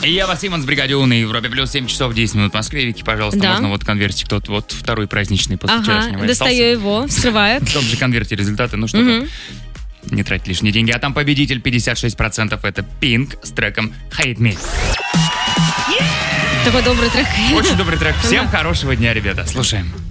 Я вас, Симон, с бригаде У на Европе Плюс, 7 часов 10 минут в Москве. Вики, пожалуйста, Да. можно вот конвертик тот, вот второй праздничный после вчерашнего. Ага, достаю его, вскрываю. В том же конверте результаты, ну что-то. Не тратить лишние деньги. А там победитель 56%. Это Pink с треком Hate Me. Такой добрый трек. Очень добрый трек. Всем хорошего дня, ребята. Слушаем.